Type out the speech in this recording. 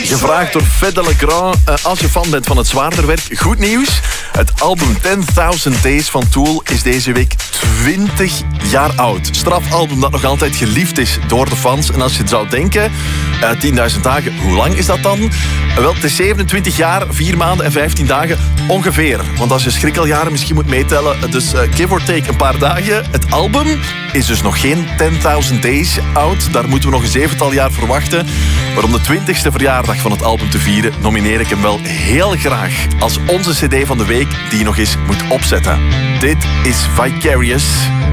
Gevraagd door Fede Legrand. Als je fan bent van het zwaarderwerk, goed nieuws. Het album 10.000 Days van Tool is deze week 20 jaar oud. Strafalbum dat nog altijd geliefd is door de fans. En als je het zou denken, 10.000 dagen, hoe lang is dat dan? Wel, het is 27 jaar, 4 maanden en 15 dagen ongeveer. Want als je schrikkeljaren misschien moet meetellen, dus give or take een paar dagen. Het album is dus nog geen 10.000 Days oud. Daar moeten we nog een 7-tal jaar voor wachten. Maar om de 20ste verjaardag van het album te vieren, nomineer ik hem wel heel graag als onze cd van de week die je nog eens moet opzetten. Dit is Vicarious.